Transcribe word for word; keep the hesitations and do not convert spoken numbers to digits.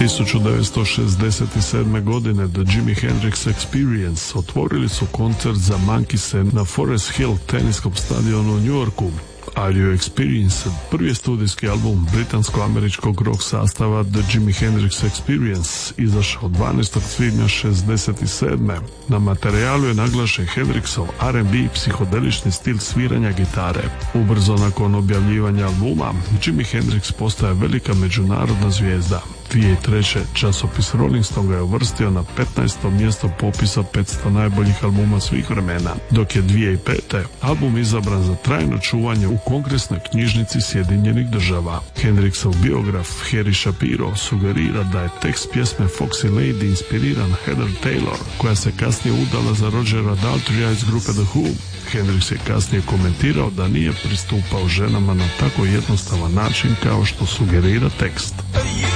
tisuću devetsto šezdeset sedme. godine The Jimi Hendrix Experience otvorili su koncert za Monkeyse na Forest Hill teniskom stadionu u New Yorku. Are You Experienced, prvi je studijski album britansko-američkog rock sastava The Jimi Hendrix Experience, izašao dvanaestog svibnja šezdeset sedme. Na materijalu je naglašen Hendrixov R and B i psihodelični stil sviranja gitare. Ubrzo nakon objavljivanja albuma, Jimi Hendrix postaje velika međunarodna zvijezda. dvije tisuće treće. časopis Rolling Stone ga je uvrstio na petnaesto mjesto popisa petsto najboljih albuma svih vremena, dok je dvije tisuće pete. album izabran za trajno čuvanje u Kongresnoj knjižnici Sjedinjenih država. Hendrixov biograf Harry Shapiro sugerira da je tekst pjesme Foxy Lady inspiriran Heather Taylor, koja se kasnije udala za Rogera Daltrya iz grupe The Who. Hendrix je kasnije komentirao da nije pristupao ženama na tako jednostavan način kao što sugerira tekst.